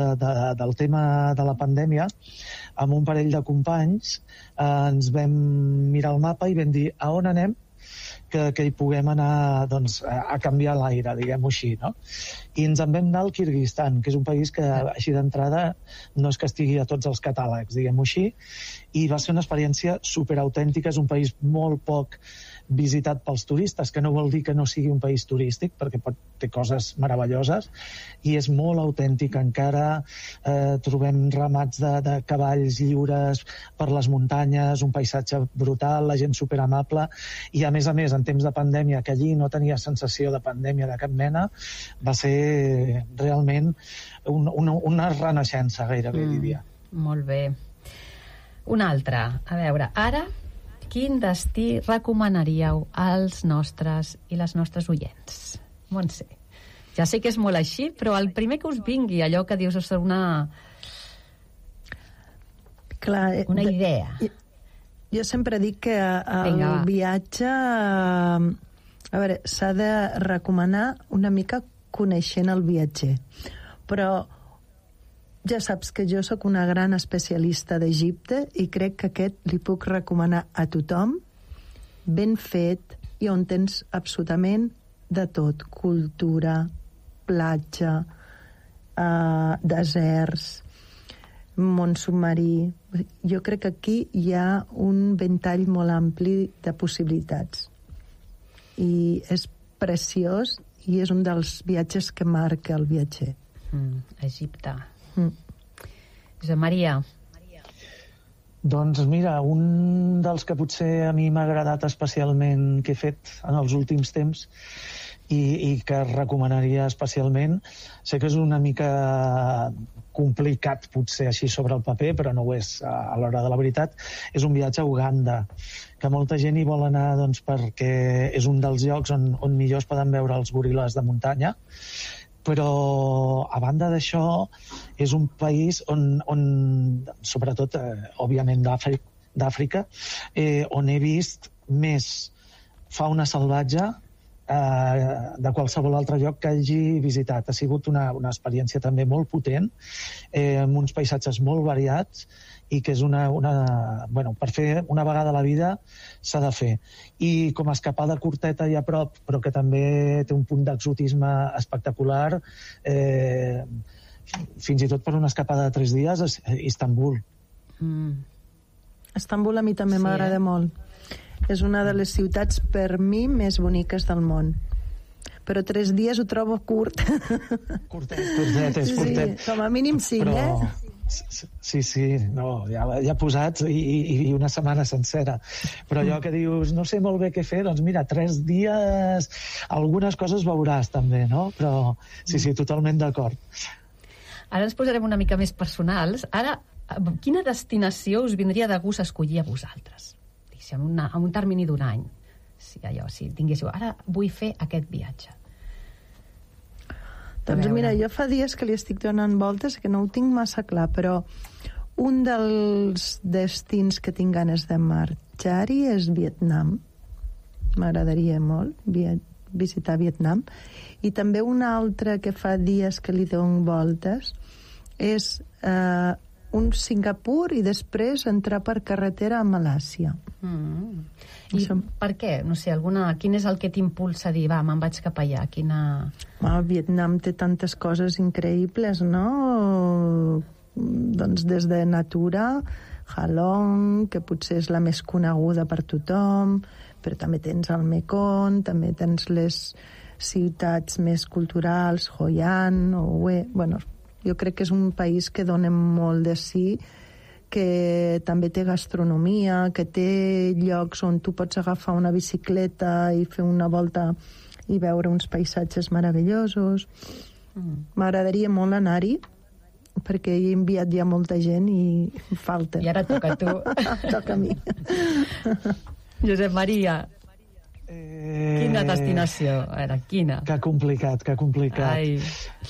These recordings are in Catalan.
del tema de la pandèmia, amb un parell de companys ens vam mirar el mapa i vam dir a on anem que hi puguem anar a canviar l'aire, diguem-ho així, no? I ens en vam anar al Kirguistan, que és un país que així d'entrada no és que estigui a tots els catàlegs, diguem-ho així, i va ser una experiència superautèntica. És un país molt poc visitat pels turistes, que no vol dir que no sigui un país turístic, perquè té coses meravelloses, i és molt autèntic encara. Trobem ramats de cavalls lliures per les muntanyes, un paisatge brutal, la gent superamable, i a més, en temps de pandèmia, que allí no tenia sensació de pandèmia de cap mena, va ser realment una renaixença, gairebé, diria. Molt bé. Un altre. A veure, ara, quin destí recomanaríeu als nostres i les nostres oients? Montse. Ja sé que és molt així, però el primer que us vingui, allò que dius, és una idea. Jo sempre dic que el viatge, a veure, s'ha de recomanar una mica coneixent el viatger. Però ja saps que jo sóc una gran especialista d'Egipte i crec que aquest li puc recomanar a tothom, ben fet, i on tens absolutament de tot: cultura, platja, deserts, món submarí. Jo crec que aquí hi ha un ventall molt ampli de possibilitats. I és preciós i és un dels viatges que marca el viatger. Egipte. Josep Maria. Doncs mira, un dels que potser a mi m'ha agradat especialment, que he fet en els últims temps, i que recomanaria especialment, sé que és una mica complicat potser així sobre el paper, però no ho és a l'hora de la veritat, és un viatge a Uganda, que molta gent hi vol anar perquè és un dels llocs on millor es poden veure els goril·les de muntanya, però a banda d'això és un país on sobretot, òbviament d'Àfrica, on he vist més fauna salvatge de qualsevol altre lloc que hagi visitat. Ha sigut una experiència també molt potent, amb uns paisatges molt variats, i que és per fer una vegada a la vida s'ha de fer. I com a escapada curteta i a prop, però que també té un punt d'exotisme espectacular, fins i tot per una escapada de 3 dies, és Istanbul. Istanbul a mi també m'agrada molt. És una de les ciutats, per mi, més boniques del món. Però 3 dies ho trobo curt. Curtet, és curtet. Sí, com a mínim 5, però... Sí, no, ja posats i una setmana sencera. Però allò que dius, no sé molt bé què fer, doncs mira, 3 dies, algunes coses veuràs també, no? Però sí, totalment d'acord. Ara ens posarem una mica més personals. Ara, quina destinació us vindria de gust escollir a vosaltres? En un termini d'un any. Si tinguéssiu, ara vull fer aquest viatge. Doncs mira, jo fa dies que li estic donant voltes, que no ho tinc massa clar, però un dels destins que tinc ganes de marxar-hi és Vietnam. M'agradaria molt visitar Vietnam. I també un altre que fa dies que li dono voltes és un Singapur i després entrar per carretera a Malàisia. I per què? No sé, quin és el que t'impulsa a dir, me'n vaig cap allà? Vietnam té tantes coses increïbles, no? Doncs des de natura, Halong, que potser és la més coneguda per tothom, però també tens el Mekong, també tens les ciutats més culturals, Hoi An, Hue... Jo crec que és un país que dona molt de sí, que també té gastronomia, que té llocs on tu pots agafar una bicicleta i fer una volta i veure uns paisatges meravellosos. M'agradaria molt anar-hi, perquè he enviat ja molta gent i falta. I ara toca a tu. Toca a mi. Josep Maria, quina destinació? A veure, quina? Que complicat. Ai.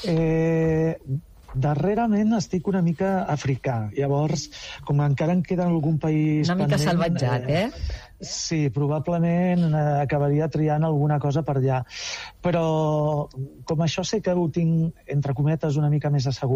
Darrerament estic una mica africà. Llavors, com encara em queda algun país una mica salvatjat, Sí, probablement acabaria triant alguna cosa per allà. Però com això sé que ho tinc, entre cometes, una mica més assegurat,